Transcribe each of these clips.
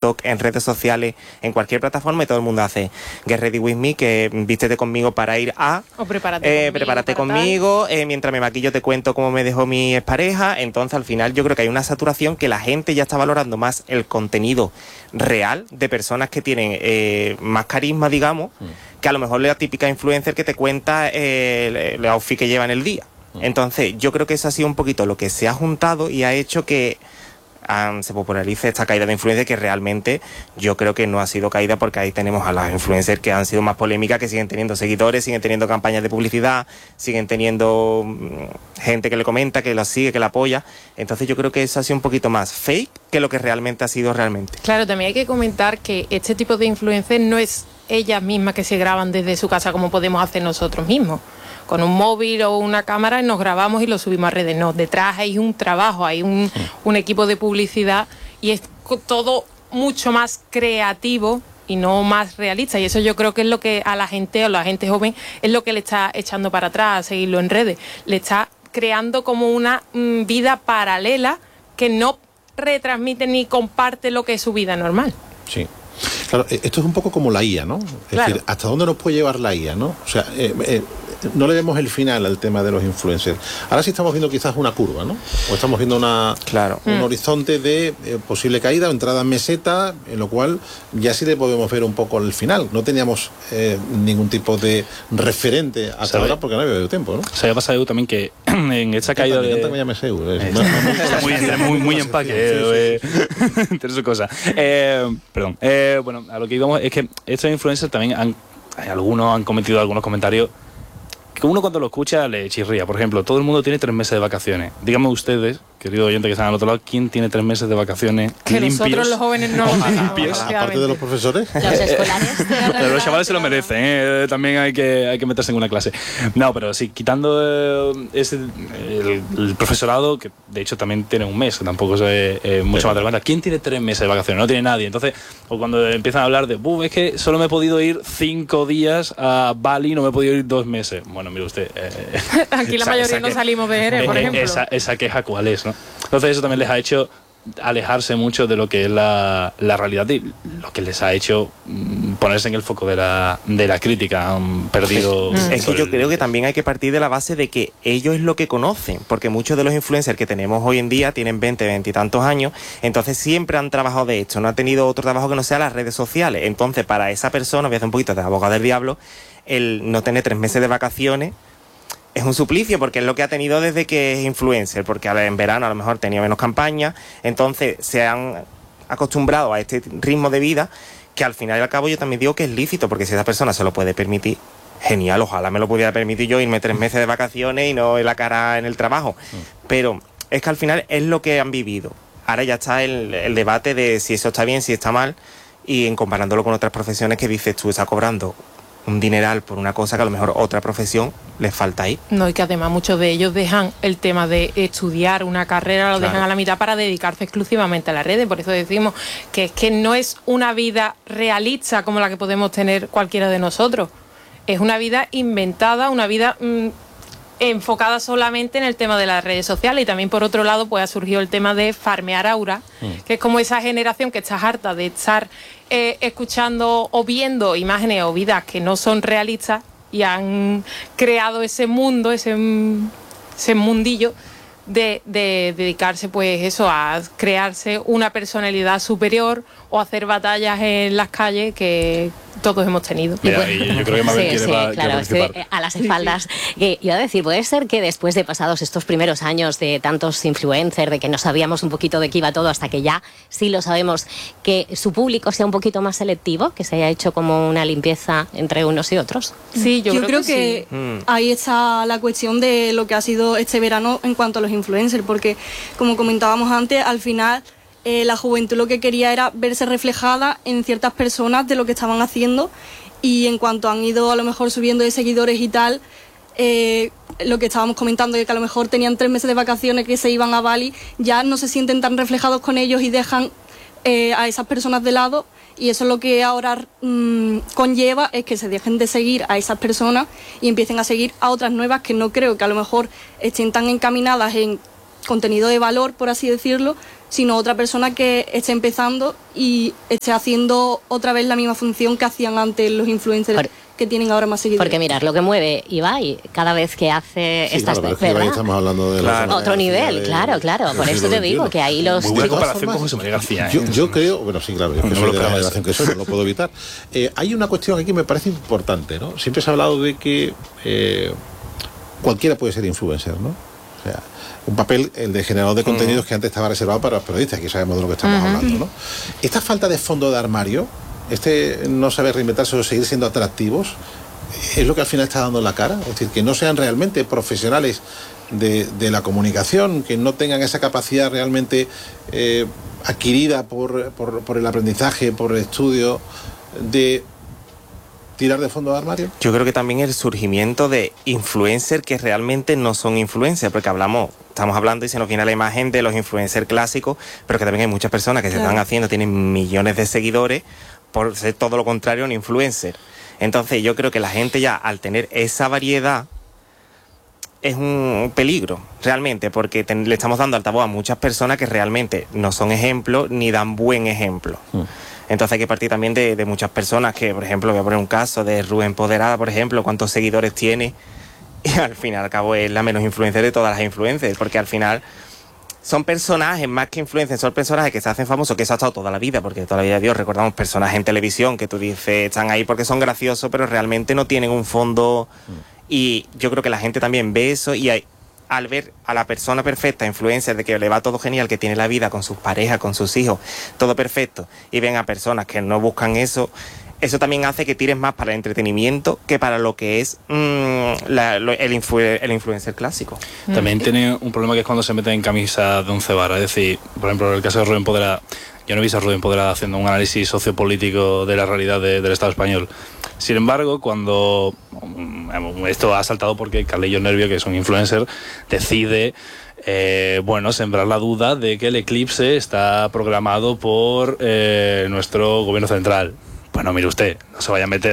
TikTok, en redes sociales, en cualquier plataforma, y todo el mundo hace Get Ready With Me, que vístete conmigo para ir a... O prepárate conmigo, mientras me maquillo te cuento cómo me dejó mi expareja. Entonces, al final, yo creo que hay una saturación que la gente ya está valorando más el contenido real de personas que tienen más carisma, digamos, que a lo mejor la típica influencer que te cuenta el outfit que lleva en el día. Entonces, yo creo que eso ha sido un poquito lo que se ha juntado y ha hecho que se popularice esta caída de influencers, que realmente yo creo que no ha sido caída, porque ahí tenemos a las influencers que han sido más polémicas, que siguen teniendo seguidores, siguen teniendo campañas de publicidad, siguen teniendo gente que le comenta, que la sigue, que la apoya. Entonces yo creo que eso ha sido un poquito más fake que lo que realmente ha sido realmente. Claro, también hay que comentar que este tipo de influencers no es ellas mismas que se graban desde su casa como podemos hacer nosotros mismos. Con un móvil o una cámara nos grabamos y lo subimos a redes. No, detrás hay un trabajo, hay un equipo de publicidad, y es todo mucho más creativo y no más realista. Y eso yo creo que es lo que a la gente, o la gente joven, es lo que le está echando para atrás a seguirlo en redes. Le está creando como una vida paralela que no retransmite ni comparte lo que es su vida normal. Sí. Claro, esto es un poco como la IA, ¿no? Es decir, ¿hasta dónde nos puede llevar la IA, no? O sea, no le vemos el final al tema de los influencers. Ahora sí estamos viendo quizás una curva, ¿no? O estamos viendo un horizonte de posible caída o entrada en meseta, en lo cual ya sí le podemos ver un poco el final. No teníamos ningún tipo de referente hasta ahora, porque no había habido tiempo, ¿no? Se había pasado también que en esta caída de... Me llame Seu. Muy empaque. Entre su cosa. Perdón. Bueno, a lo que íbamos es que estos influencers también algunos han cometido algunos comentarios que uno cuando lo escucha le chirría. Por ejemplo, todo el mundo tiene 3 meses de vacaciones. Díganme ustedes, querido oyente que están al otro lado, ¿quién tiene 3 meses de vacaciones que limpios? Nosotros los jóvenes no lo tenemos. Aparte de los profesores. Los escolares. Pero los chavales se lo merecen, también hay que meterse en una clase. No, pero sí, quitando el profesorado, que de hecho también tiene un mes, que tampoco es mucho más de cuenta. ¿Quién tiene 3 meses de vacaciones? No tiene nadie. Entonces, o cuando empiezan a hablar de, es que solo me he podido ir 5 días a Bali, no me he podido ir 2 meses. Bueno, mire usted. Aquí la mayoría no salimos de Jerez, por ejemplo. Esa queja, ¿cuál es, no? Entonces eso también les ha hecho alejarse mucho de lo que es la realidad, y lo que les ha hecho ponerse en el foco de la crítica. Han perdido... Es que yo creo que también hay que partir de la base de que ellos es lo que conocen, porque muchos de los influencers que tenemos hoy en día tienen 20 y tantos años, entonces siempre han trabajado de esto, no han tenido otro trabajo que no sea las redes sociales. Entonces para esa persona, voy a hacer un poquito de abogado del diablo, el no tener 3 meses de vacaciones es un suplicio, porque es lo que ha tenido desde que es influencer, porque en verano a lo mejor tenía menos campaña, entonces se han acostumbrado a este ritmo de vida, que al final y al cabo yo también digo que es lícito, porque si esa persona se lo puede permitir, genial, ojalá me lo pudiera permitir yo, irme 3 meses de vacaciones y no en la cara en el trabajo, pero es que al final es lo que han vivido. Ahora ya está el debate de si eso está bien, si está mal, y en comparándolo con otras profesiones que dices tú, está cobrando un dineral por una cosa que a lo mejor otra profesión les falta ahí. No, y que además muchos de ellos dejan el tema de estudiar una carrera, lo dejan a la mitad para dedicarse exclusivamente a las redes. Por eso decimos que es que no es una vida realista como la que podemos tener cualquiera de nosotros. Es una vida inventada, una vida enfocada solamente en el tema de las redes sociales. Y también por otro lado pues ha surgido el tema de farmear aura, que es como esa generación que está harta de estar escuchando o viendo imágenes o vidas que no son realistas, y han creado ese mundo, ese mundillo de dedicarse pues eso, a crearse una personalidad superior o hacer batallas en las calles que todos hemos tenido. Mira, y yo creo que Mabel quiere participar. A las espaldas. Iba a decir, puede ser que después de pasados estos primeros años de tantos influencers, de que no sabíamos un poquito de qué iba todo, hasta que ya sí lo sabemos, que su público sea un poquito más selectivo, que se haya hecho como una limpieza entre unos y otros. Sí, yo creo que sí. Ahí está la cuestión de lo que ha sido este verano en cuanto a los influencers, porque como comentábamos antes, al final la juventud lo que quería era verse reflejada en ciertas personas de lo que estaban haciendo, y en cuanto han ido a lo mejor subiendo de seguidores y tal, lo que estábamos comentando, que a lo mejor tenían 3 meses de vacaciones, que se iban a Bali, ya no se sienten tan reflejados con ellos y dejan a esas personas de lado, y eso es lo que ahora conlleva es que se dejen de seguir a esas personas y empiecen a seguir a otras nuevas que no creo que a lo mejor estén tan encaminadas en contenido de valor, por así decirlo, sino otra persona que esté empezando y esté haciendo otra vez la misma función que hacían antes los influencers que tienen ahora más seguidores. Porque mirad lo que mueve Ibai cada vez que hace estas cosas. Claro, estamos hablando de otro nivel, claro. Por eso te digo que ahí los... Muy buena comparación con José María García. Yo creo, bueno, sí, claro, yo que soy de la generación que soy, no lo puedo evitar. Hay una cuestión aquí que me parece importante, ¿no? Siempre se ha hablado de que cualquiera puede ser influencer, ¿no? O sea, un papel, el de generador de contenidos, que antes estaba reservado para los periodistas, que sabemos de lo que estamos hablando, ¿no? Esta falta de fondo de armario, no saber reinventarse o seguir siendo atractivos, es lo que al final está dando la cara. Es decir, que no sean realmente profesionales de la comunicación, que no tengan esa capacidad realmente adquirida por el aprendizaje, por el estudio, de tirar de fondo de armario. Yo creo que también el surgimiento de influencers que realmente no son influencers, porque estamos hablando y se nos viene la imagen de los influencers clásicos, pero que también hay muchas personas que se están haciendo, tienen millones de seguidores, por ser todo lo contrario un influencer. Entonces yo creo que la gente ya, al tener esa variedad, es un peligro realmente, porque le estamos dando altavoz a muchas personas que realmente no son ejemplos ni dan buen ejemplo. Entonces hay que partir también de muchas personas que, por ejemplo, voy a poner un caso de Rubén Poderada, por ejemplo, cuántos seguidores tiene, y al final al cabo es la menos influencer de todas las influencers, porque al final son personajes más que influencers, son personajes que se hacen famosos, que eso ha estado toda la vida, porque toda la vida de Dios recordamos personajes en televisión que tú dices están ahí porque son graciosos, pero realmente no tienen un fondo. Y yo creo que la gente también ve eso, y al ver a la persona perfecta, influencer, de que le va todo genial, que tiene la vida con sus parejas, con sus hijos, todo perfecto, y ven a personas que no buscan eso también hace que tires más para el entretenimiento que para lo que es el influencer clásico. También tiene un problema, que es cuando se meten en camisa de 11 varas. Es decir, por ejemplo, en el caso de Rubén Poderada, yo no he visto a Rubén Poderada haciendo un análisis sociopolítico de la realidad del Estado español. Sin embargo, cuando esto ha saltado porque Carlillo Nervio, que es un influencer, decide sembrar la duda de que el eclipse está programado por nuestro gobierno central. Bueno, mire usted, no se vaya a meter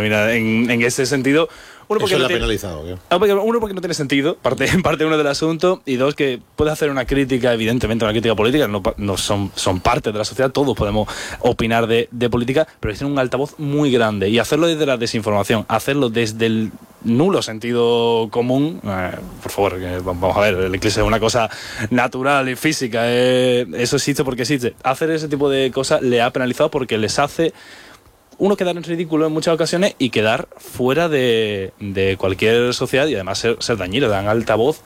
en ese sentido. Uno, porque eso no lo ha penalizado. Uno, porque no tiene sentido, parte uno del asunto, y dos, que puede hacer una crítica, evidentemente una crítica política, no son parte de la sociedad, todos podemos opinar de política, pero tiene un altavoz muy grande, y hacerlo desde la desinformación, hacerlo desde el nulo sentido común, por favor, vamos a ver, el eclipse es una cosa natural y física, eso existe porque existe. Hacer ese tipo de cosas le ha penalizado porque les hace uno quedar en ridículo en muchas ocasiones y quedar fuera de cualquier sociedad, y además ser dañino, dan altavoz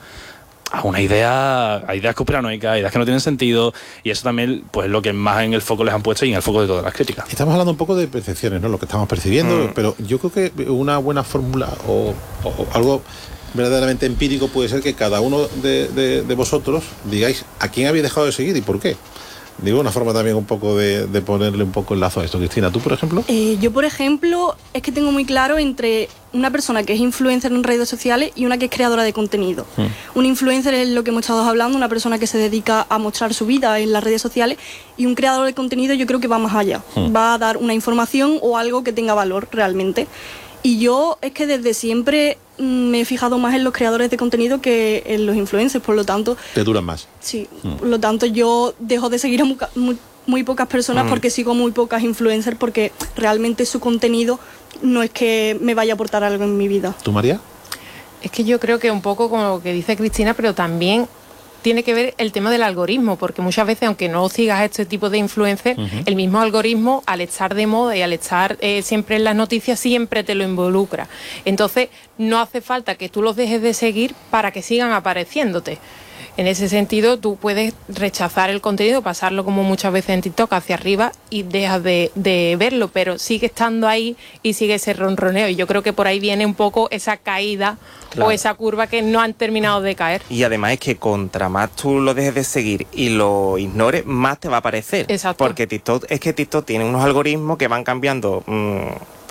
a ideas conspiranoicas, ideas que no tienen sentido, y eso también pues es lo que más en el foco les han puesto y en el foco de todas las críticas. Estamos hablando un poco de percepciones, ¿no? Lo que estamos percibiendo, pero yo creo que una buena fórmula o algo verdaderamente empírico puede ser que cada uno de vosotros digáis a quién habéis dejado de seguir y por qué. Digo, una forma también un poco de ponerle un poco el lazo a esto. Cristina, ¿tú, por ejemplo? Yo, por ejemplo, es que tengo muy claro entre una persona que es influencer en redes sociales y una que es creadora de contenido. Un influencer es lo que hemos estado hablando, una persona que se dedica a mostrar su vida en las redes sociales, y un creador de contenido yo creo que va más allá. Va a dar una información o algo que tenga valor realmente. Y yo es que desde siempre me he fijado más en los creadores de contenido que en los influencers, por lo tanto... ¿Te duran más? Sí, por lo tanto yo dejo de seguir a muy pocas personas porque sigo muy pocas influencers, porque realmente su contenido no es que me vaya a aportar algo en mi vida. ¿Tú, María? Es que yo creo que un poco como lo que dice Cristina, pero también tiene que ver el tema del algoritmo, porque muchas veces, aunque no sigas a este tipo de influencers, el mismo algoritmo, al estar de moda y al estar siempre en las noticias, siempre te lo involucra. Entonces, no hace falta que tú los dejes de seguir para que sigan apareciéndote. En ese sentido, tú puedes rechazar el contenido, pasarlo como muchas veces en TikTok hacia arriba y dejas de verlo, pero sigue estando ahí y sigue ese ronroneo. Y yo creo que por ahí viene un poco esa caída, claro, o esa curva que no han terminado de caer. Y además es que contra más tú lo dejes de seguir y lo ignores, más te va a aparecer. Exacto. Porque TikTok tiene unos algoritmos que van cambiando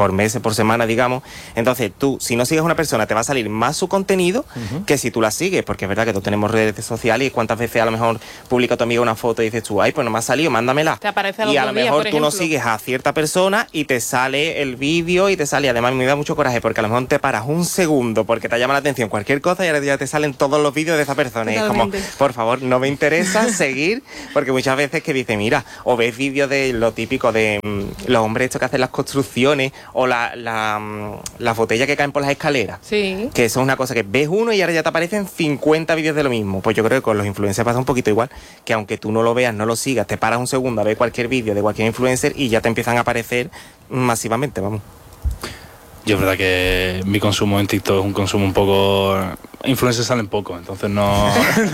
por meses, por semana, digamos. Entonces tú, si no sigues a una persona, te va a salir más su contenido que si tú la sigues, porque es verdad que todos tenemos redes sociales y cuántas veces a lo mejor publica tu amiga una foto y dices tú, ay, pues no me ha salido, mándamela. Te aparece y a lo mejor tú no ejemplo. sigues a cierta persona y te sale el vídeo y te sale, además me da mucho coraje porque a lo mejor te paras un segundo porque te llama la atención cualquier cosa y ahora ya te salen todos los vídeos de esa persona. Totalmente. Y es como, por favor, no me interesa seguir, porque muchas veces que dice, mira, o ves vídeos de lo típico de los hombres estos que hacen las construcciones o las botellas que caen por las escaleras. Sí. Que eso es una cosa que ves uno y ahora ya te aparecen 50 vídeos de lo mismo. Pues yo creo que con los influencers pasa un poquito igual, que aunque tú no lo veas, no lo sigas, te paras un segundo a ver cualquier vídeo de cualquier influencer y ya te empiezan a aparecer masivamente, vamos. Yo es verdad que mi consumo en TikTok es un consumo un poco... Influencers salen poco, entonces no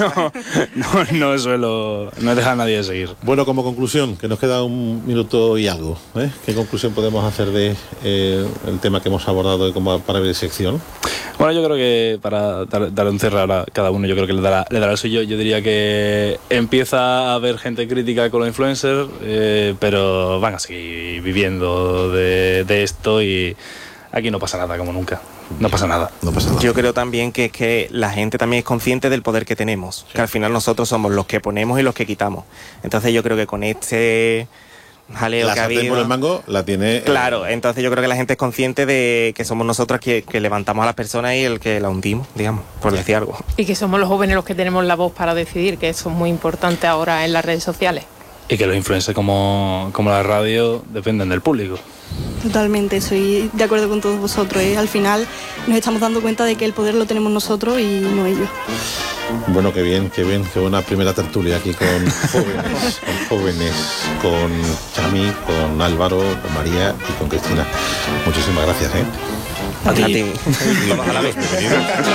suelo... No he dejado a nadie de seguir. Bueno, como conclusión, que nos queda un minuto y algo, ¿eh? ¿Qué conclusión podemos hacer de el tema que hemos abordado como para ver sección? Bueno, yo creo que para dar un cierre a cada uno, yo creo que le dará el suyo. Yo diría que empieza a haber gente crítica con los influencers, pero van a seguir viviendo de esto y aquí no pasa nada como nunca. No pasa nada. No pasa nada. Yo creo también que es que la gente también es consciente del poder que tenemos, que al final nosotros somos los que ponemos y los que quitamos. Entonces yo creo que con este jaleo La que ha sartén habido... por el mango la tiene... Claro, entonces yo creo que la gente es consciente de que somos nosotros que levantamos a las personas y el que la hundimos, digamos, por decir algo. Y que somos los jóvenes los que tenemos la voz para decidir, que eso es muy importante ahora en las redes sociales. Y que los influencers como la radio dependen del público. Totalmente, soy de acuerdo con todos vosotros. Al final nos estamos dando cuenta de que el poder lo tenemos nosotros y no ellos. Bueno, qué bien, qué buena primera tertulia aquí con jóvenes, con Chami, con Álvaro, con María y con Cristina. Muchísimas gracias, ¿eh? A ti. Vamos a la despedida.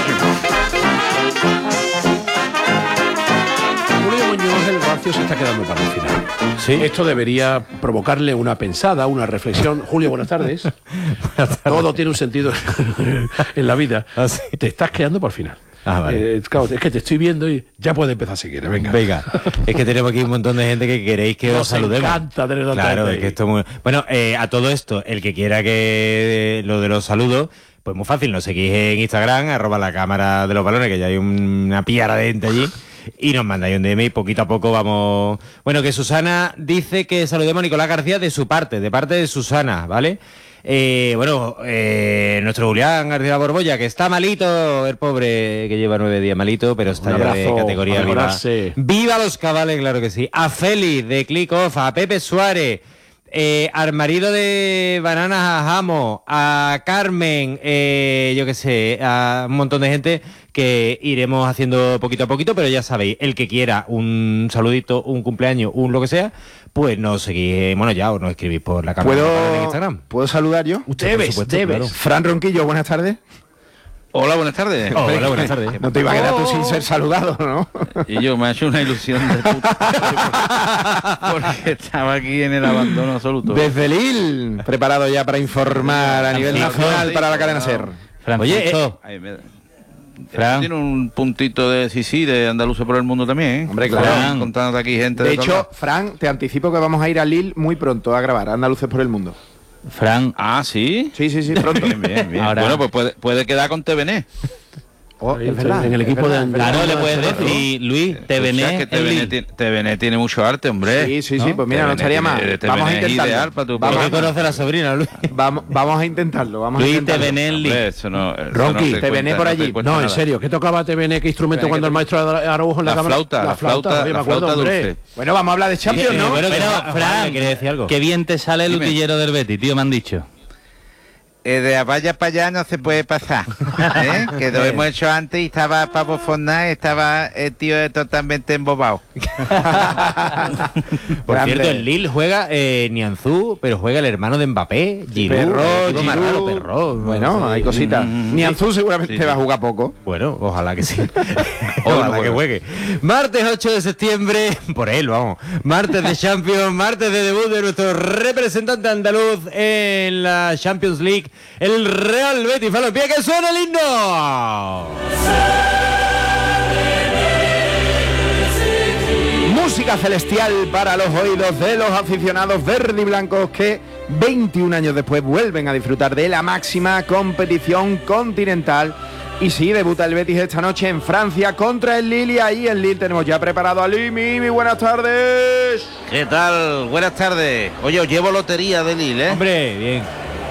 Julio Muñoz, el rancio se está quedando para el final. ¿Sí? Esto debería provocarle una pensada, una reflexión. Julio, buenas tardes. Todo tiene un sentido en la vida. ¿Ah, sí? Te estás quedando para el final. Ah, vale. Claro, es que te estoy viendo y ya puedes empezar a seguir. Venga. Es que tenemos aquí un montón de gente que queréis que os saludemos. Nos encanta tener tanta Claro, gente es que ahí. esto es muy... Bueno, a todo esto, el que quiera que lo de los saludos, pues muy fácil, nos seguís en Instagram, @la cámara de los balones, que ya hay una piara de gente allí. Y nos mandáis un DM y poquito a poco vamos... Bueno, que Susana dice que saludemos a Nicolás García de su parte, de parte de Susana, ¿vale? Nuestro Julián García Borbolla, que está malito, el pobre, que lleva 9 días malito, pero está Un ya de abrazo, categoría a viva. mejorarse. ¡Viva los cabales! Claro que sí. A Félix de Click Off, a Pepe Suárez, al marido de Bananas a Jamo, a Carmen, yo qué sé, a un montón de gente que iremos haciendo poquito a poquito, pero ya sabéis, el que quiera un saludito, un cumpleaños, un lo que sea, pues nos seguís, bueno, ya, o nos escribís por la cámara de Instagram. ¿Puedo saludar yo? Debes. claro. Fran Ronquillo, buenas tardes. Hola, buenas tardes. Hola, buenas tardes. No te iba a quedar tú sin ser saludado, ¿no? Y yo me ha hecho una ilusión de puta. Porque estaba aquí en el abandono absoluto. Desde Lille, preparado ya para informar a nivel nacional para la cadena SER. Oye, Ay, Fran. tiene un puntito de sí, de andaluces por el mundo también, ¿eh? Hombre, claro. Fran, contándote aquí gente De todos hecho, lados. Fran, te anticipo que vamos a ir a Lille muy pronto a grabar Andaluces por el Mundo. Fran, Ah, ¿sí? Sí, pronto. Bien. Ahora- Bueno, pues puede quedar con TVN. Oh, Ahí es verdad, en el es equipo verdad. de claro, le puedes Claro. decir, Luis, TVN, Escucha, que TVN tiene mucho arte, hombre. Sí, pues mira, no estaría mal. Vamos a TVN es ideal intentarlo. para tu Vamos ¿Cómo a- programa. conoce a la sobrina, Luis? Vamos a intentarlo. Vamos a Luis, intentarlo. TVN en Lille. Hombre, eso no Ronqui, se TVN cuenta, por no allí. te cuesta No, en nada. serio, ¿qué tocaba TVN? ¿Qué instrumento cuando el maestro Araujo en la La cámara? flauta, la flauta, todavía me la acuerdo, flauta hombre. dulce. Bueno, vamos a hablar de Champions, ¿no? Bueno, Pero, Fran, Fran, ¿quieres decir algo? Qué bien te sale el Dime. utillero del Betis, tío, me han dicho. De vaya para allá no se puede pasar, ¿eh? Que lo hemos hecho antes y estaba Pablo Fornás, estaba el tío totalmente embobado. Por Grande. cierto, en Lille juega Nianzú, pero juega el hermano de Mbappé, Giroud. Perro, el equipo más raro, Giroud. Perro. Bueno, hay cositas. Nianzú seguramente Sí. va a jugar poco. Bueno, ojalá que sí. Ojalá que juegue. Martes 8 de septiembre, por él, vamos. Martes de Champions, martes de debut de nuestro representante andaluz en la Champions League, el Real Betis Balompié. ¡Que suena el himno! Música celestial para los oídos de los aficionados verde y blancos que 21 años después vuelven a disfrutar de la máxima competición continental. Y sí, debuta el Betis esta noche en Francia contra el Lille. Y ahí en Lille tenemos ya preparado a Limi. Buenas tardes. ¿Qué tal? Buenas tardes. Oye, os llevo lotería de Lille, ¿eh? Hombre, bien.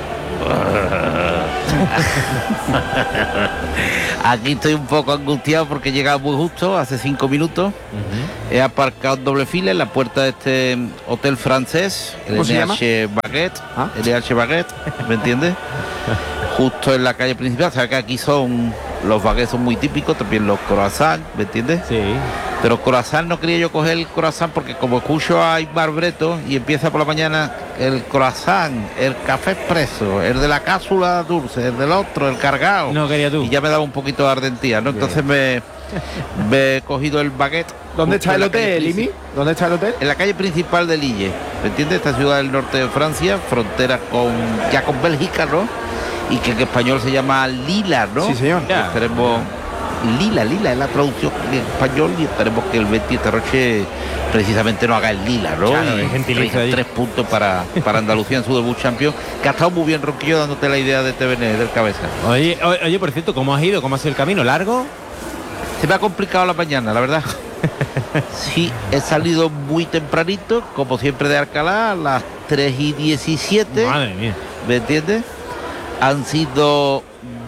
Aquí estoy un poco angustiado porque he llegado muy justo, hace 5 minutos. He aparcado en doble fila en la puerta de este hotel francés, el NH Baguette. NH Baguette, ¿me entiendes? Justo en la calle principal. Sabes que aquí los baguettes son muy típicos, también los croissants, ¿me entiendes? Sí. Pero croissant no quería yo coger el croissant porque como escucho a Aymar Breto y empieza por la mañana el croissant, el café expreso, el de la cápsula dulce, el del otro, el cargado. No quería tú. Y ya me daba un poquito de ardentía, ¿no? Entonces me he cogido el baguette. ¿Dónde está el hotel, Limi? ¿Dónde está el hotel? En la calle principal de Lille, ¿me entiendes? Esta ciudad del norte de Francia, frontera con Bélgica, ¿no? Y que en español se llama Lila, ¿no? Sí, señor. Tenemos Lila es la traducción en español y esperemos que el Betis esta noche precisamente no haga el Lila, ¿no? Claro, y es gentilicio ahí. 3 puntos para Andalucía en su debut champion, que ha estado muy bien, Ronquillo, dándote la idea de TVN, del cabeza. Oye, por cierto, ¿cómo has ido? ¿Cómo ha sido el camino? ¿Largo? Se me ha complicado la mañana, la verdad. Sí, he salido muy tempranito, como siempre de Alcalá, a las 3:17. Madre mía. ¿Me entiendes? Han sido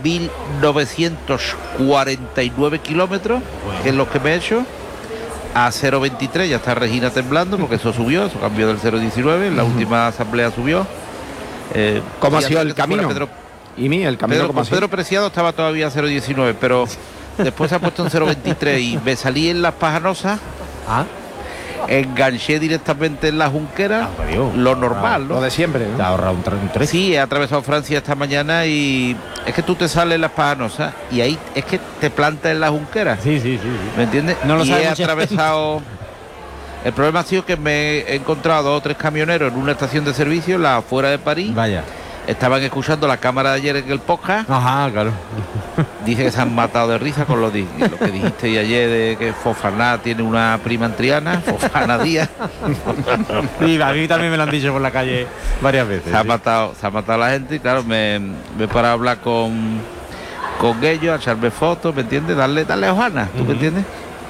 1.949 kilómetros, que es lo que me he hecho. A 0.23 ya está Regina temblando porque eso subió, eso cambió del 0.19, la última asamblea subió. ¿Cómo ha sido el camino? Pedro Preciado estaba todavía a 0.19, pero después se ha puesto en 0.23 y me salí en Las Pajanosas. Enganché directamente en la Junquera, lo normal, ¿no? Lo de siempre, ¿no? Te ha ahorrado un 3. Sí, he atravesado Francia esta mañana y es que tú te sales en Las Pajanosas y ahí es que te plantas en la Junquera. Sí. ¿Me entiendes? No lo y sabe he mucha atravesado... El problema ha sido que me he encontrado 2 o 3 camioneros en una estación de servicio, la afuera de París. Vaya. Estaban escuchando la cámara de ayer en el podcast. Ajá, claro. Dice que se han matado de risa con lo que dijiste ayer de que Fofana tiene una prima en Triana, Fofana Díaz. Sí, a mí también me lo han dicho por la calle varias veces. Se ha matado la gente y claro, me he parado a hablar con ellos, a echarme fotos, ¿me entiendes? Darle hojana, ¿tú me entiendes?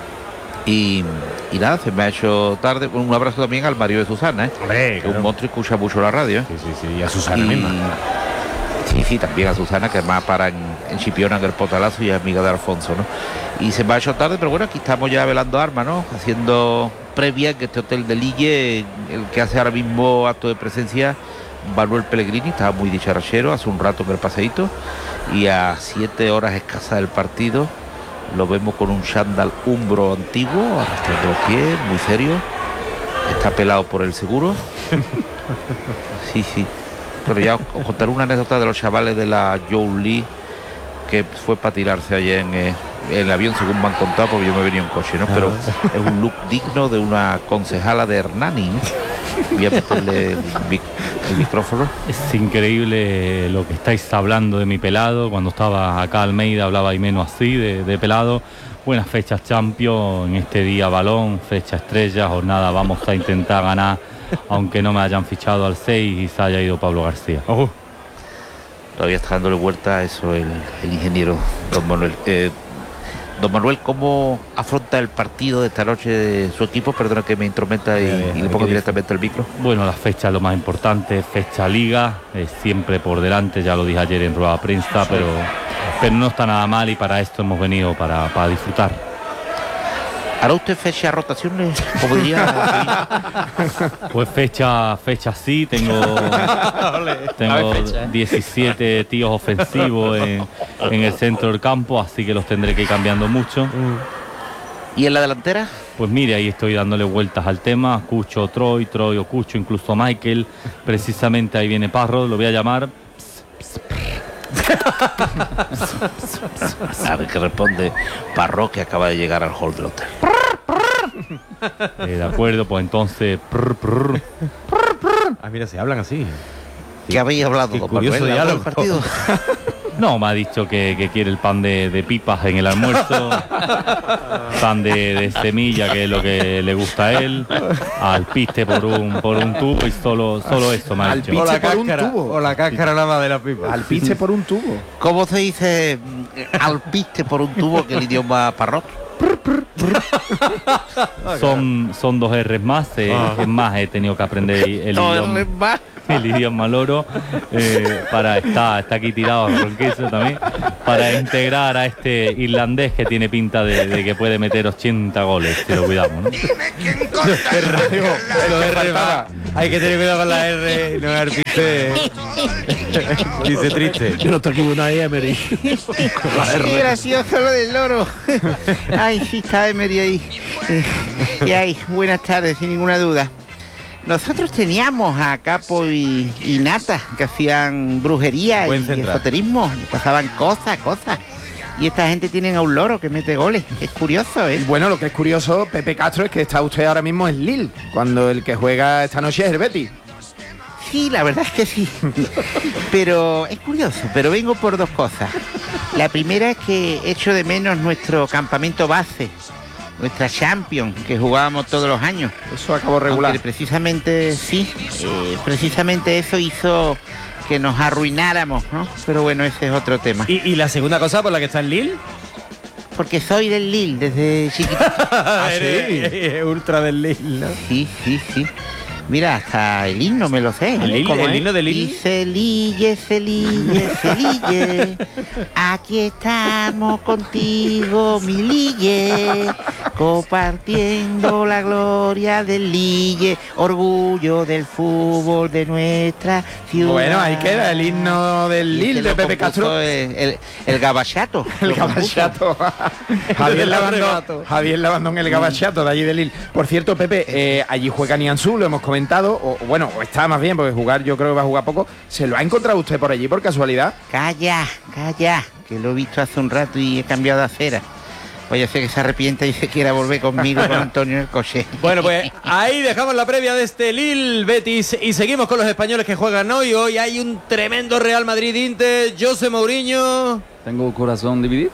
Y nada, se me ha hecho tarde. Un abrazo también al marido de Susana, Hombre, que es un monstruo y escucha mucho la radio. Sí, y a Susana misma. Sí, también a Susana, que además para en Chipiona, en el Potalazo, y es amiga de Alfonso, ¿no? Y se me ha hecho tarde, pero bueno, aquí estamos ya velando armas, ¿no? Haciendo previa en este hotel de Lille, el que hace ahora mismo acto de presencia Manuel Pellegrini, estaba muy dicharachero hace un rato en el paseíto, y a 7 horas escasas del partido lo vemos con un chándal umbro antiguo, arrastrando los pies, muy serio. Está pelado por el seguro. Sí. Pero ya os contaré una anécdota de los chavales de la Jolie, que fue para tirarse ayer en el avión, según me han contado, porque yo me venía en coche, ¿no? Pero es un look digno de una concejala de Hernani, ¿no? Voy a meterle el micrófono. Es increíble lo que estáis hablando de mi pelado. Cuando estaba acá Almeida hablaba y menos así de pelado. Buenas fechas Champions, en este día balón, fecha estrella, jornada vamos a intentar ganar, aunque no me hayan fichado al 6 y se haya ido Pablo García. Todavía está dándole vuelta a eso el ingeniero don Manuel. Don Manuel, ¿cómo afronta el partido de esta noche de su equipo? Perdona que me intrometa y le pongo directamente el micro. Bueno, la fecha es lo más importante, fecha Liga, siempre por delante, ya lo dije ayer en rueda de prensa, pero no está nada mal y para esto hemos venido, para disfrutar. ¿Hará usted fecha rotaciones? ¿Cómo diría? Pues fecha sí, tengo 17 tíos ofensivos en el centro del campo, así que los tendré que ir cambiando mucho. ¿Y en la delantera? Pues mire, ahí estoy dándole vueltas al tema. Cucho, Troy o Cucho, incluso Michael. Precisamente ahí viene Parro, lo voy a llamar. A ver qué responde Parro, que acaba de llegar al hall del hotel. De acuerdo, pues entonces... Ah, mira, se hablan así. ¿Qué habéis hablado, Qué curioso diálogo. Partido? No, me ha dicho que quiere el pan de pipas en el almuerzo, pan de semilla, que es lo que le gusta a él, alpiste por un tubo y solo esto me ha dicho. Alpiste por un tubo. O la cáscara nada más de la pipa. Alpiste por un tubo. ¿Cómo se dice alpiste por un tubo, que el idioma parroquio? Son 2 R's más, es más, he tenido que aprender el idioma loro para está aquí tirado con queso también, para integrar a este irlandés que tiene pinta de que puede meter 80 goles, si lo cuidamos, ¿no? Hay que tener cuidado con la R, no arpiste. Dice triste. Yo no estoy aquí una Emery. Qué gracioso lo del loro. Ay, sí, está Emery ahí. Y ay, buenas tardes, sin ninguna duda. Nosotros teníamos a Capo y Nata, que hacían brujería y esoterismo, pasaban cosas. Y esta gente tienen a un loro que mete goles. Es curioso, ¿eh? Bueno, lo que es curioso, Pepe Castro, es que está usted ahora mismo en Lille, cuando el que juega esta noche es el Betis. Sí, la verdad es que sí. Pero es curioso, pero vengo por 2 cosas. La primera es que echo de menos nuestro campamento base, nuestra Champions, que jugábamos todos los años. Eso acabó regular. Aunque precisamente eso hizo que nos arruináramos, ¿no? Pero bueno, ese es otro tema. ¿Y la segunda cosa por la que está en Lille? Porque soy del Lille desde chiquitito. Eres ultra del Lille, ¿no? Sí. Mira, hasta el himno me lo sé. ¿El himno de Lille? Dice Lille, aquí estamos contigo, mi Lille, compartiendo la gloria del Lille, orgullo del fútbol de nuestra ciudad. Bueno, ahí queda el himno del Lille de Pepe Castro. El gabachato. El gabachato. Javier Labandón, el gabachato de allí de Lille. Por cierto, Pepe, allí juega Nianzú, lo hemos comentado, o está más bien, porque jugar yo creo que va a jugar poco. ¿Se lo ha encontrado usted por allí por casualidad? Calla, que lo he visto hace un rato y he cambiado de acera. Vaya a ser que se arrepienta y se quiera volver conmigo con Antonio en el coche. Bueno, pues ahí dejamos la previa de este Lille Betis y seguimos con los españoles que juegan hoy. Hoy hay un tremendo Real Madrid-Inter. José Mourinho. Tengo el corazón dividido.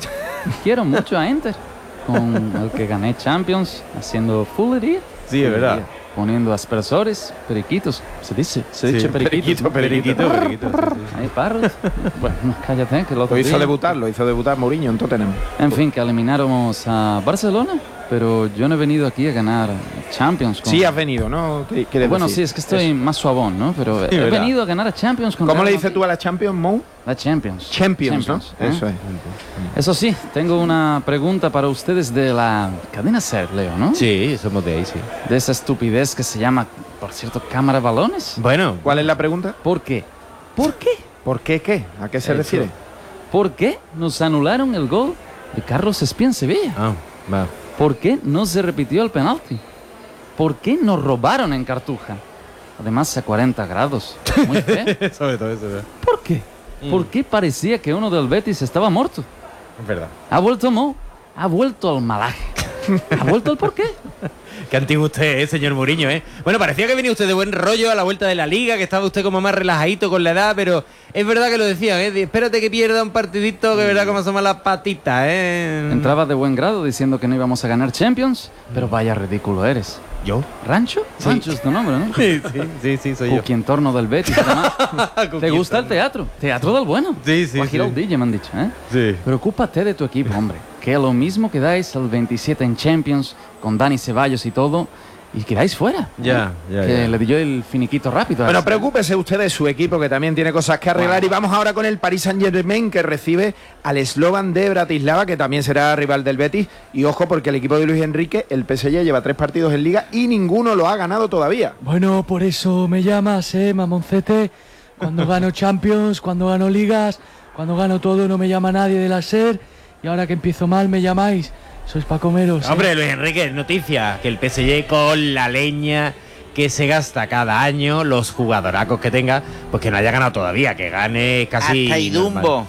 Quiero mucho a Inter, con el que gané Champions, haciendo foolery. Sí, es verdad. Poniendo aspersores, periquitos. ¿Se dice periquitos? Periquito. Hay parros. Bueno, no, cállate, que lo hizo debutar Mourinho en Tottenham. En fin, que elimináramos a Barcelona, pero yo no he venido aquí a ganar Champions. Sí, has venido, ¿no? Bueno, sí, es que estoy más suavón, ¿no? Pero he venido a ganar a Champions. ¿Cómo le dices tú a la Champions, Mou? La Champions, ¿no? Eso es. Eso sí, tengo una pregunta para ustedes de la cadena SER, Leo, ¿no? Sí, somos de ahí, sí. De esa estupidez que se llama, por cierto, cámara balones. Bueno, ¿cuál es la pregunta? ¿Por qué? ¿Por qué qué? ¿A qué se refiere? ¿Por qué nos anularon el gol de Carlos Espía en Sevilla? Va. ¿Por qué no se repitió el penalti? ¿Por qué nos robaron en Cartuja? Además a 40 grados. Muy feo. Sobre todo eso, ¿verdad? ¿Por qué? ¿Por qué parecía que uno del Betis estaba muerto? Es verdad. Ha vuelto al malaje. ¿Ha vuelto al por qué? Qué antiguo usted, señor Mourinho, ¿eh? Bueno, parecía que venía usted de buen rollo a la vuelta de la Liga, que estaba usted como más relajadito con la edad, pero es verdad que lo decían, ¿eh? Espérate que pierda un partidito, que es verdad como asoman las patitas, ¿eh? Entraba de buen grado diciendo que no íbamos a ganar Champions, pero vaya ridículo eres. ¿Yo? ¿Rancho? Sí. Rancho es tu nombre, ¿no? Sí, soy yo. Cookie en torno del Betis, además. ¿Te gusta el teatro? Teatro del bueno. Sí. Guajiro DJ me han dicho, ¿eh? Sí. Preocúpate de tu equipo, hombre. Que lo mismo que dais el 27 en Champions, con Dani Ceballos y todo, y quedáis fuera. Ya. Le di yo el finiquito rápido. Bueno, preocúpese usted de su equipo, que también tiene cosas que arreglar. Y vamos ahora con el Paris Saint-Germain, que recibe al Slovan de Bratislava, que también será rival del Betis. Y ojo, porque el equipo de Luis Enrique, el PSG, lleva 3 partidos en Liga y ninguno lo ha ganado todavía. Bueno, por eso me llamas, mamoncete. Cuando gano Champions, cuando gano Ligas, cuando gano todo, no me llama nadie de la SER. Y ahora que empiezo mal, me llamáis. Sois pa' comeros. Hombre, Luis Enrique, noticia, que el PSG con la leña que se gasta cada año, los jugadoracos que tenga, pues que no haya ganado todavía, que gane casi... Hasta Idumbo,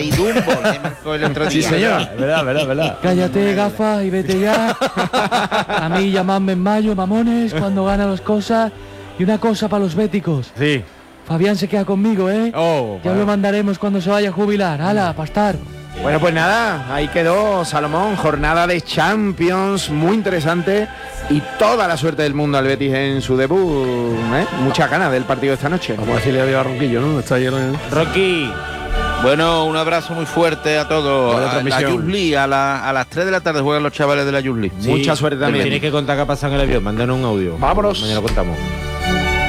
le marcó el otro día. Sí, señor, verdad. Cállate, gafa, y vete ya. A mí llamadme en mayo, mamones, cuando gana las cosas. Y una cosa para los béticos. Sí. Fabián se queda conmigo, ¿eh? Ya lo mandaremos cuando se vaya a jubilar. ¡Hala, pastar! Bueno, pues nada, ahí quedó Salomón, jornada de Champions, muy interesante y toda la suerte del mundo al Betis en su debut, ¿eh? Mucha ganas del partido de esta noche. Vamos a decirle adiós a Ronquillo, ¿no? Está lleno de... Rocky. Bueno, un abrazo muy fuerte a todos. A la Youth League, a las 3 de la tarde juegan los chavales de la Youth League. Sí, mucha suerte también. Tienes que contar qué ha pasado en el avión, mándanos un audio. Vámonos. Mañana lo contamos.